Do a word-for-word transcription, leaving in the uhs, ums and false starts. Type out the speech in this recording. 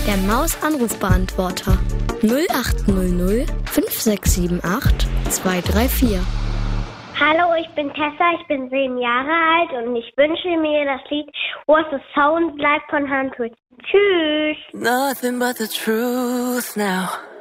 Der Maus-Anrufbeantworter null acht null null fünf sechs sieben acht zwei drei vier. Hallo, ich bin Tessa, ich bin sieben Jahre alt und ich wünsche mir das Lied What the Sound Like von Hundred. Tschüss! Nothing but the truth now.